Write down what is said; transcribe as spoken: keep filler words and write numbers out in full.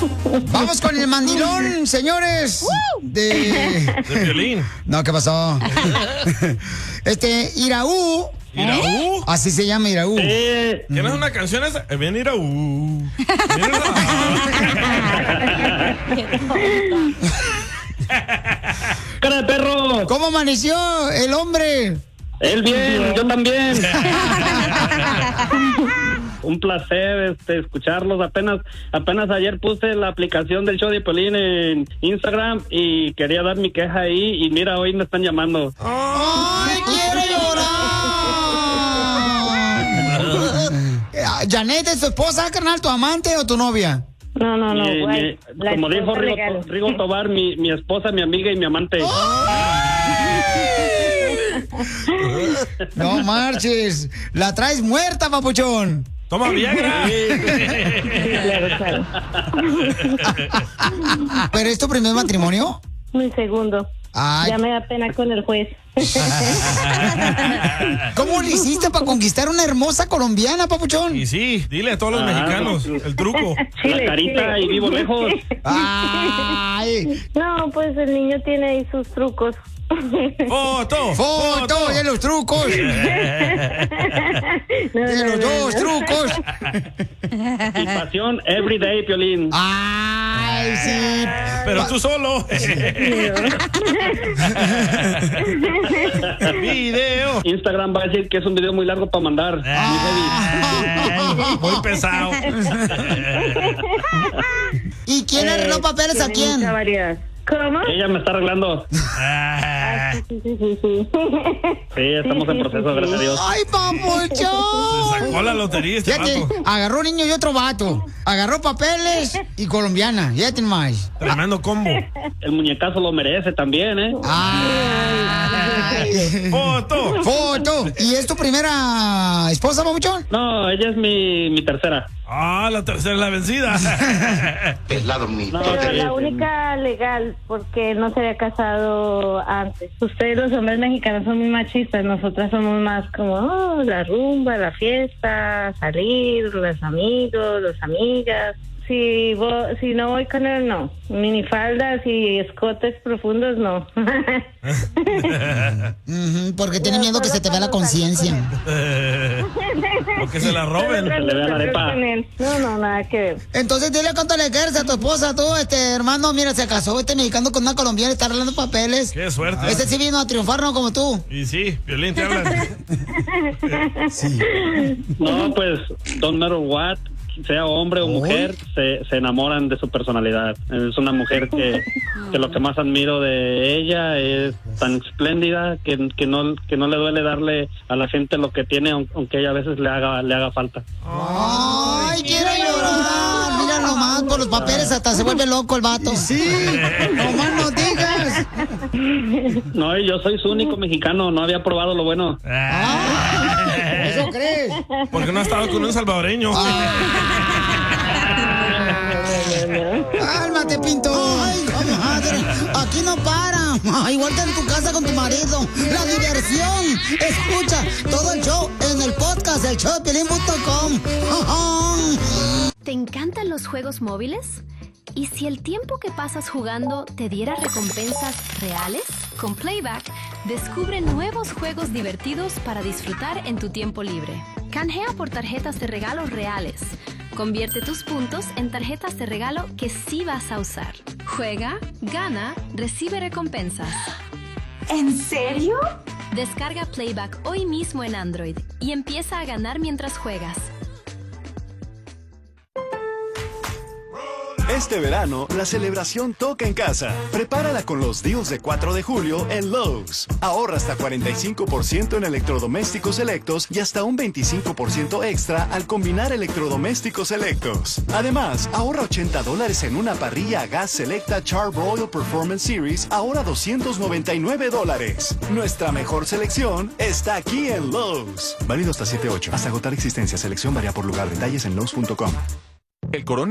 Vamos con el mandilón, señores. De... De Piolín. No, ¿qué pasó? Este, Iraú. ¿Iraú? Así se llama Iraú. Eh, ¿Tienes una canción esa? Eh, Ven Iraú. Ven Iraú. ¡Cara de perro! ¿Cómo amaneció el hombre? Él bien, yo también. Un placer este, escucharlos. Apenas apenas ayer puse la aplicación del show de Piolín en Instagram y quería dar mi queja ahí y mira, hoy me están llamando. ¡Ay, quiero llorar! ¿Janet es tu esposa, carnal, tu amante o tu novia? No, no, no, Mi- güey. mi- como dijo Rigo, Rigo Tobar, mi, mi esposa, mi amiga y mi amante. No marches. La traes muerta, papuchón. Toma Viagra. Claro, claro. ¿Pero es tu primer matrimonio? Mi segundo. Ay. Ya me da pena con el juez. ¿Cómo le hiciste para conquistar una hermosa colombiana, papuchón? Y sí, dile a todos los Ah, mexicanos el truco. La carita y vivo lejos. Ay. No, pues el niño tiene ahí sus trucos. ¡Foto! ¡Foto! ¡De los trucos! ¡De los dos trucos! Y pasión everyday, Piolín. ¡Ay, sí! Pero tú solo. Video. Instagram va a decir que es un video muy largo para mandar. Muy heavy. Muy pesado. ¿Y quién arregló papeles a quién? Mucha variedad. ¿Cómo? Ella me está arreglando. Ah, sí, sí, sí, sí. Sí, estamos en proceso, gracias a Dios. ¡Ay, papuchón! Se sacó la lotería este Fíjate, vato. agarró un niño y otro vato. Agarró papeles y colombiana. Fíjate más. Tremendo combo. El muñecazo lo merece también, ¿eh? ¡Ay! ¡Foto! ¡Foto! ¿Y es tu primera esposa, papuchón? No, ella es mi, mi tercera. Ah, la tercera es la vencida. Es la dormida. No, Pero sí, la sí. única legal, porque no se había casado antes. Ustedes, los hombres mexicanos, son muy machistas. Nosotras somos más como oh, la rumba, la fiesta, salir, los amigos, las amigas. Si, vo- si no voy con él, no. Minifaldas y escotes profundos, no. Ujú, porque tiene miedo que se te vea la conciencia. O que se la roben. Se le vea la arepa. Con él. No, no, nada que ver. Entonces dile cuánto le quieres a tu esposa, tú, este hermano. Mira, se casó este mexicano con una colombiana y está arreglando papeles. Qué suerte. Este sí vino a triunfar, no como tú. Y sí, Piolín, te hablan. Sí. No, pues, don't matter what, sea hombre o mujer, se, se enamoran de su personalidad. Es una mujer que, que lo que más admiro de ella es tan espléndida que, que no que no le duele darle a la gente lo que tiene, aun- aunque ella a veces le haga le haga falta. Ay, quiero llorar. Mira nomás, por los papeles hasta se vuelve loco el vato. Sí, nomás no digas. No, y yo soy su único mexicano, no había probado lo bueno. ¿Eso crees? Porque no ha estado con un salvadoreño. Cálmate, Pinto. Ay, madre. Aquí no para. Igual que en tu casa con tu marido. La diversión. Escucha todo el show en el podcast del show de Piolín punto com. ¿Te encantan los juegos móviles? ¿Y si el tiempo que pasas jugando te diera recompensas reales? Con Playback, descubre nuevos juegos divertidos para disfrutar en tu tiempo libre. Canjea por tarjetas de regalo reales. Convierte tus puntos en tarjetas de regalo que sí vas a usar. Juega, gana, recibe recompensas. ¿En serio? Descarga Playback hoy mismo en Android y empieza a ganar mientras juegas. Este verano, la celebración toca en casa. Prepárala con los deals de cuatro de julio en Lowe's. Ahorra hasta cuarenta y cinco por ciento en electrodomésticos selectos y hasta un veinticinco por ciento extra al combinar electrodomésticos selectos. Además, ahorra ochenta dólares en una parrilla a gas selecta Char-Broil Performance Series, ahora doscientos noventa y nueve dólares. Nuestra mejor selección está aquí en Lowe's. Válido hasta siete ocho. Hasta agotar existencia. Selección varía por lugar. Detalles en Lowe's punto com. El corona